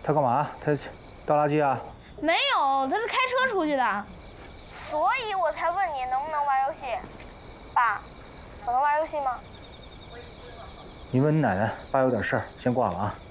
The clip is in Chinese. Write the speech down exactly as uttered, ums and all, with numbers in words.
他干嘛？他倒垃圾啊？ 没有，他是开车出去的。 所以我才问你能不能玩游戏。爸，我能玩游戏吗？ 你问你奶奶，爸有点事儿，先挂了啊。